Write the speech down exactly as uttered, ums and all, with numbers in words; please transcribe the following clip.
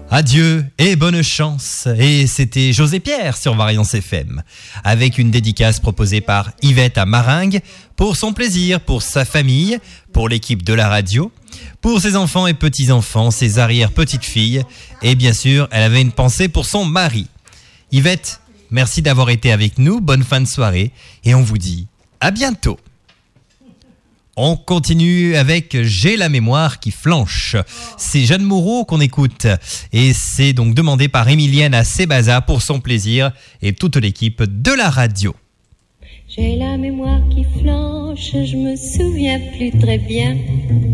Adieu et bonne chance. Et c'était José Pierre sur Variance F M, avec une dédicace proposée par Yvette à Maringue, pour son plaisir, pour sa famille, pour l'équipe de la radio, pour ses enfants et petits-enfants, ses arrière-petites-filles, et bien sûr, elle avait une pensée pour son mari. Yvette, merci d'avoir été avec nous, bonne fin de soirée, et on vous dit à bientôt. On continue avec J'ai la mémoire qui flanche. C'est Jeanne Moreau qu'on écoute. Et c'est donc demandé par Emilienne à Sébaza pour son plaisir et toute l'équipe de la radio. J'ai la mémoire qui flanche, je me souviens plus très bien.